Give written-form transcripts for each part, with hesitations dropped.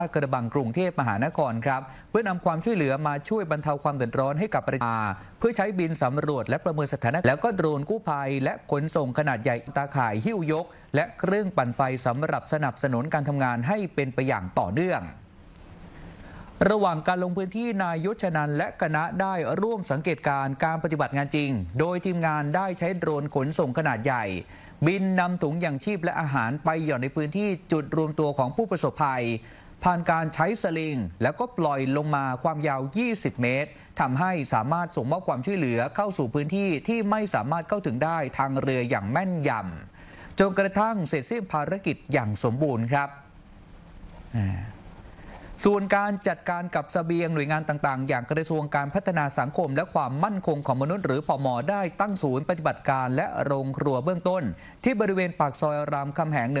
กระบังกรุงเทพมหานครครับเพื่อนำความช่วยเหลือมาช่วยบรรเทาความเดือดร้อนให้กับประชาชนเพื่อใช้บินสำรวจและประเมินสถานการณ์แล้วก็โดรนกู้ภัยและขนส่งขนาดใหญ่ตาข่ายหิ้วยกและเครื่องปั่นไฟสำหรับสนับสนุนการทำงานให้เป็นไปอย่างต่อเนื่องระหว่างการลงพื้นที่นายยศนันท์และคณะได้ร่วมสังเกตการปฏิบัติงานจริงโดยทีมงานได้ใช้โดรนขนส่งขนาดใหญ่บินนำถุงยางชีพและอาหารไปหย่อนในพื้นที่จุดรวมตัวของผู้ประสบภัยผ่านการใช้สลิงแล้วก็ปล่อยลงมาความยาว 20 เมตรทำให้สามารถส่งมอบความช่วยเหลือเข้าสู่พื้นที่ที่ไม่สามารถเข้าถึงได้ทางเรืออย่างแม่นยำจนกระทั่งเสร็จสิ้นภารกิจอย่างสมบูรณ์ครับส่วนการจัดการกับเสบียงหน่วยงานต่างๆอย่างกระทรวงการพัฒนาสังคมและความมั่นคงของมนุษย์หรือพม.ได้ตั้งศูนย์ปฏิบัติการและโรงครัวเบื้องต้นที่บริเวณปากซอยรามคำแหง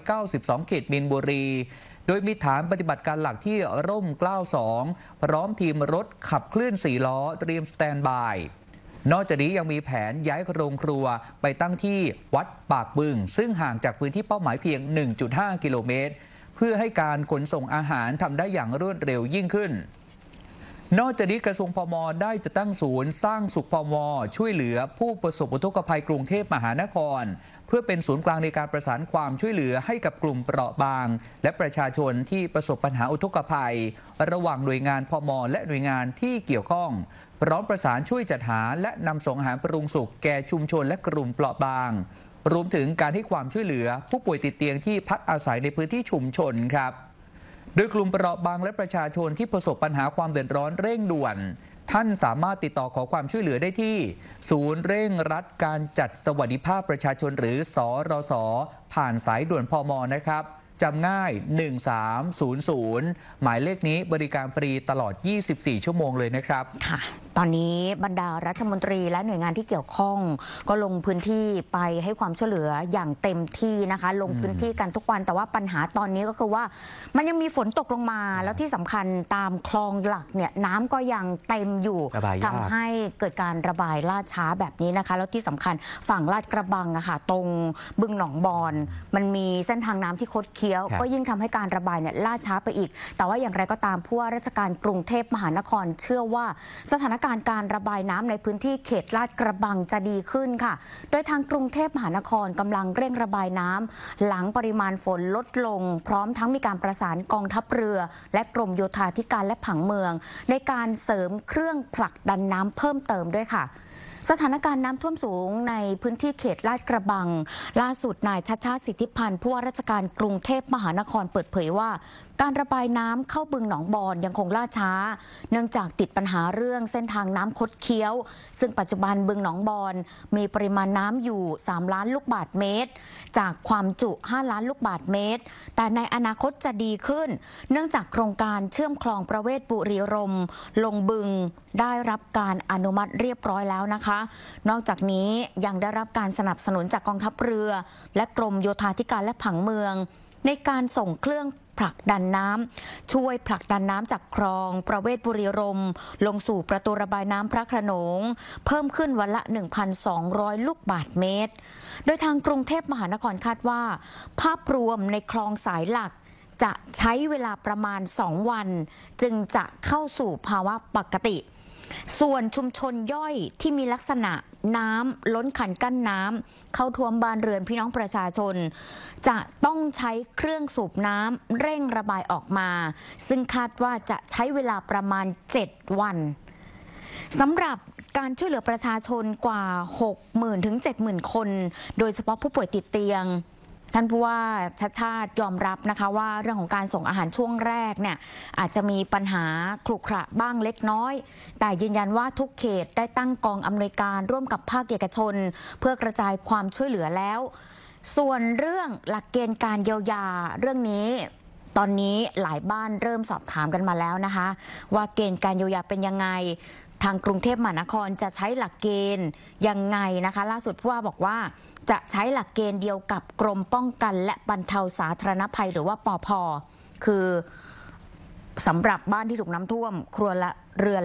192 เขตมีนบุรีโดยมีฐานปฏิบัติการหลักที่ร่มเกล้า 2พร้อมทีมรถขับเคลื่อน4ล้อเตรียมสแตนด์บายนอกจากนี้ยังมีแผนย้ายโรงครัวไปตั้งที่วัดปากบึงซึ่งห่างจากพื้นที่เป้าหมายเพียง 1.5 กิโลเมตรเพื่อให้การขนส่งอาหารทำได้อย่างรวดเร็วยิ่งขึ้นนอกจากนี้กระทรวงพม.ได้จะตั้งศูนย์สร้างสุขพม.ช่วยเหลือผู้ประสบอุทกภัยกรุงเทพมหานครเพื่อเป็นศูนย์กลางในการประสานความช่วยเหลือให้กับกลุ่มเปราะบางและประชาชนที่ประสบปัญหาอุทกภัยระหว่างหน่วยงานพม.และหน่วยงานที่เกี่ยวข้องพร้อมประสานช่วยจัดหาและนำส่งอาหารปรุงสุกแก่ชุมชนและกลุ่มเปราะบางรวมถึงการให้ความช่วยเหลือผู้ป่วยติดเตียงที่พักอาศัยในพื้นที่ชุมชนครับโดยกลุ่มเปราะบางและประชาชนที่ประสบปัญหาความเดือดร้อนเร่งด่วนท่านสามารถติดต่อขอความช่วยเหลือได้ที่ศูนย์เร่งรัดการจัดสวัสดิภาพประชาชนหรือสรส.ผ่านสายด่วนพม.นะครับจำง่าย1300หมายเลขนี้บริการฟรีตลอด24ชั่วโมงเลยนะครับค่ะตอนนี้บรรดารัฐมนตรีและหน่วยงานที่เกี่ยวข้องก็ลงพื้นที่ไปให้ความช่วยเหลืออย่างเต็มที่นะคะลงพื้นที่กันทุกวันแต่ว่าปัญหาตอนนี้ก็คือว่ามันยังมีฝนตกลงมาแล้วที่สำคัญตามคลองหลักเนี่ยน้ำก็ยังเต็มอยู่ทำให้เกิดการระบายล่าช้าแบบนี้นะคะแล้วที่สำคัญฝั่งลาดกระบังอะค่ะตรงบึงหนองบอนมันมีเส้นทางน้ำที่คดเคี้ยวก็ยิ่งทำให้การระบายเนี่ยล่าช้าไปอีกแต่ว่าอย่างไรก็ตามผู้ว่าราชการกรุงเทพมหานครเชื่อว่าสถานการณ์การระบายน้ำในพื้นที่เขตลาดกระบังจะดีขึ้นค่ะโดยทางกรุงเทพมหานครกำลังเร่งระบายน้ำหลังปริมาณฝนลดลงพร้อมทั้งมีการประสานกองทัพเรือและกรมโยธาธิการและผังเมืองในการเสริมเครื่องผลักดันน้ำเพิ่มเติมด้วยค่ะสถานการณ์น้ำท่วมสูงในพื้นที่เขตลาดกระบังล่าสุดนายชัชชาติสิทธิพันธ์ผู้ว่าราชการกรุงเทพมหานครเปิดเผยว่าการระบายน้ำเข้าบึงหนองบอนยังคงล่าช้าเนื่องจากติดปัญหาเรื่องเส้นทางน้ำคดเคี้ยวซึ่งปัจจุบันบึงหนองบอนมีปริมาณน้ำอยู่3ล้านลูกบาศก์เมตรจากความจุ5ล้านลูกบาศก์เมตรแต่ในอนาคตจะดีขึ้นเนื่องจากโครงการเชื่อมคลองประเวศบุรีรมย์ลงบึงได้รับการอนุมัติเรียบร้อยแล้วนะคะนอกจากนี้ยังได้รับการสนับสนุนจากกองทัพเรือและกรมโยธาธิการและผังเมืองในการส่งเครื่องผลักดันน้ำช่วยผลักดันน้ำจากคลองประเวศบุรีรมย์ลงสู่ประตูระบายน้ำพระโขนงเพิ่มขึ้นวันละ 1,200 ลูกบาศก์เมตรโดยทางกรุงเทพมหานครคาดว่าภาพรวมในคลองสายหลักจะใช้เวลาประมาณ2วันจึงจะเข้าสู่ภาวะปกติส่วนชุมชนย่อยที่มีลักษณะน้ำล้นคันกั้นน้ำเข้าท่วมบ้านเรือนพี่น้องประชาชนจะต้องใช้เครื่องสูบน้ำเร่งระบายออกมาซึ่งคาดว่าจะใช้เวลาประมาณ7วันสำหรับการช่วยเหลือประชาชนกว่า 60,000 ถึง 70,000 คนโดยเฉพาะผู้ป่วยติดเตียงท่านผู้ว่าชัชชาติยอมรับนะคะว่าเรื่องของการส่งอาหารช่วงแรกเนี่ยอาจจะมีปัญหาขรุขระบ้างเล็กน้อยแต่ยืนยันว่าทุกเขตได้ตั้งกองอำนวยการร่วมกับภาคเอกชนเพื่อกระจายความช่วยเหลือแล้วส่วนเรื่องหลักเกณฑ์การเยียวยาเรื่องนี้ตอนนี้หลายบ้านเริ่มสอบถามกันมาแล้วนะคะว่าเกณฑ์การเยียวยาเป็นยังไงทางกรุงเทพมหานครจะใช้หลักเกณฑ์ยังไงนะคะล่าสุดผู้ว่าบอกว่าจะใช้หลักเกณฑ์เดียวกับกรมป้องกันและบรรเทาสาธารณภัยหรือว่าปภ.คือสำหรับบ้านที่ถูกน้ำท่วมครัวละเรือน